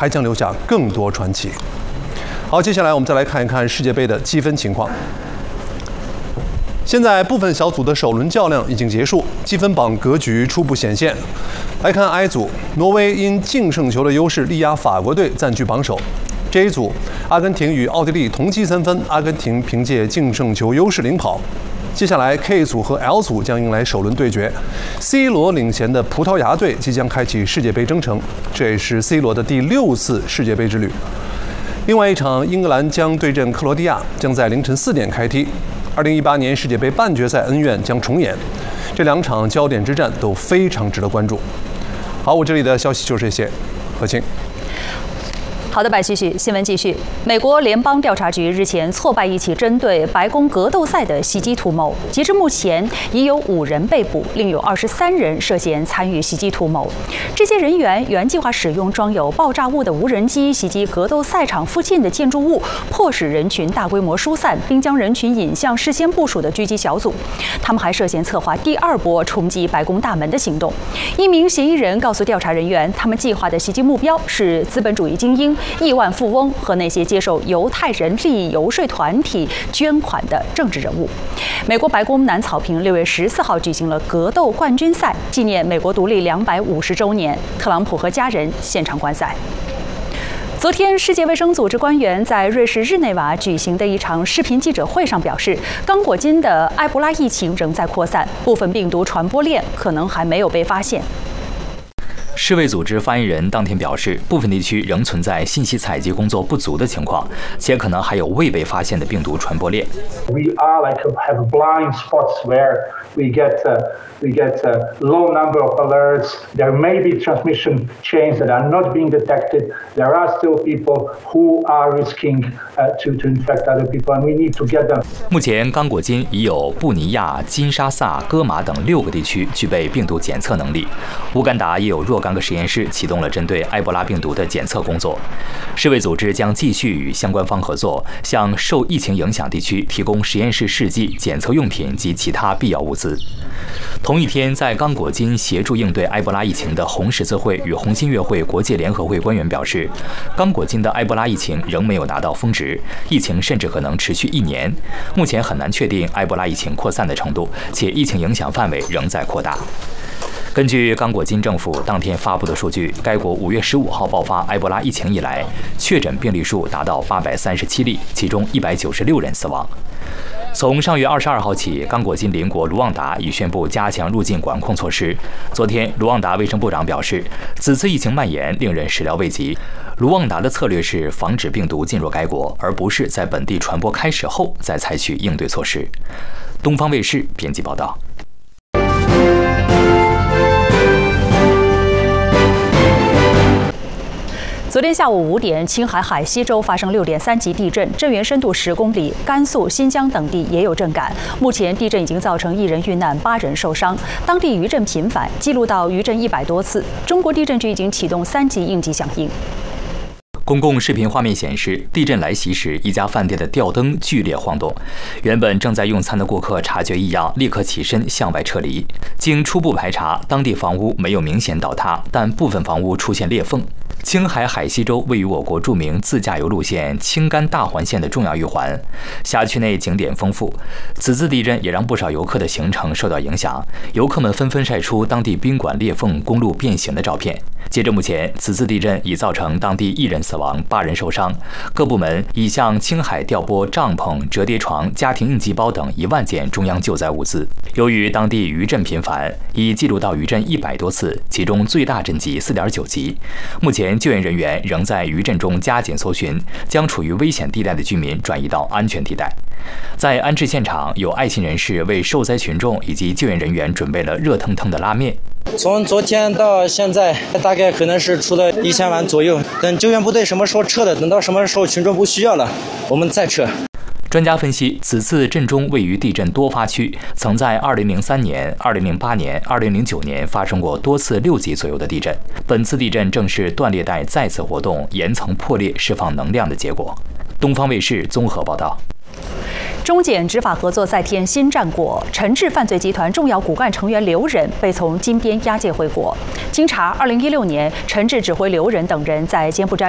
还将留下更多传奇。好，接下来我们再来看一看世界杯的积分情况。现在部分小组的首轮较量已经结束，积分榜格局初步显现。来看 I 组，挪威因净胜球的优势力压法国队，暂居榜首。J 组，阿根廷与奥地利同积3分，阿根廷凭借净胜球优势领跑。接下来 K 组和 L 组将迎来首轮对决 ，C 罗领衔的葡萄牙队即将开启世界杯征程，这也是 C 罗的第6次世界杯之旅。另外一场，英格兰将对阵克罗地亚，将在凌晨4点开踢。2018年世界杯半决赛恩怨将重演，这2场焦点之战都非常值得关注。好，我这里的消息就是这些，何清。 好的，白旭旭，新闻继续。美国联邦调查局日前挫败一起针对白宫格斗赛的袭击图谋，截至目前已有5人被捕，另有23人涉嫌参与袭击图谋。这些人员原计划使用装有爆炸物的无人机袭击格斗赛场附近的建筑物，迫使人群大规模疏散，并将人群引向事先部署的狙击小组。他们还涉嫌策划第2波冲击白宫大门的行动。一名嫌疑人告诉调查人员，他们计划的袭击目标是资本主义精英、亿万富翁和那些接受犹太人利益游说团体捐款的政治人物。美国白宫南草坪6月14号举行了格斗冠军赛，纪念美国独立250周年。特朗普和家人现场观赛。昨天，世界卫生组织官员在瑞士日内瓦举行的一场视频记者会上表示，刚果金的埃博拉疫情仍在扩散，部分病毒传播链可能还没有被发现。 世卫组织发言人当天表示，部分地区仍存在信息采集工作不足的情况，且可能还有未被发现的病毒传播链。 We are have blind spots where we get a low number of alerts. There may be transmission chains that are not being detected. There are still people who are risking to infect other people, and we need to get them. 目前，刚果金已有布尼亚、金沙萨、戈马等6个地区具备病毒检测能力。乌干达也有若干个实验室启动了针对埃博拉病毒的检测工作。世卫组织将继续与相关方合作，向受疫情影响地区提供实验室试剂、检测用品及其他必要物资。同一天，在刚果金协助应对埃博拉疫情的红十字会与红新月会国际联合会官员表示，刚果金的埃博拉疫情仍没有达到峰值，疫情甚至可能持续1年。目前很难确定埃博拉疫情扩散的程度，且疫情影响范围仍在扩大。根据刚果金政府当天发布的数据，该国5月15号爆发埃博拉疫情以来，确诊病例数达到837例，其中196人死亡。从上月22号起，刚果金邻国卢旺达已宣布加强入境管控措施。昨天，卢旺达卫生部长表示，此次疫情蔓延令人始料未及。卢旺达的策略是防止病毒进入该国，而不是在本地传播开始后再采取应对措施。东方卫视编辑报道。 昨天下午5点，青海海西州发生6.3级地震，震源深度10公里。甘肃、新疆等地也有震感。目前，地震已经造成1人遇难，8人受伤。当地余震频繁，记录到余震100多次。中国地震局已经启动3级应急响应。 公共视频画面显示，地震来袭时，一家饭店的吊灯剧烈晃动。原本正在用餐的顾客察觉异样，立刻起身向外撤离。经初步排查，当地房屋没有明显倒塌，但部分房屋出现裂缝。青海海西州位于我国著名自驾游路线青甘大环线的重要一环，辖区内景点丰富。此次地震也让不少游客的行程受到影响，游客们纷纷晒出当地宾馆裂缝、公路变形的照片。截至目前，此次地震已造成当地1人死亡、8人受伤。各部门已向青海调拨帐篷、折叠床、家庭应急包等1万件中央救灾物资。由于当地余震频繁，已记录到余震100多次，其中最大震级4.9级。目前救援人员仍在余震中加紧搜寻，将处于危险地带的居民转移到安全地带。在安置现场，有爱心人士为受灾群众以及救援人员准备了热腾腾的拉面。 从昨天到现在，大概可能是出了1000万左右。等救援部队什么时候撤的，等到什么时候群众不需要了，我们再撤。 专家分析，此次震中位于地震多发区，曾在2003年、2008年、2009年发生过多次6级左右的地震。本次地震正是断裂带再次活动、岩层破裂、释放能量的结果。东方卫视综合报道。 中检执法合作再添新战果，陈志犯罪集团重要骨干成员刘仁被从金边押解回国。经查，2016年，陈志指挥刘仁等人在柬埔寨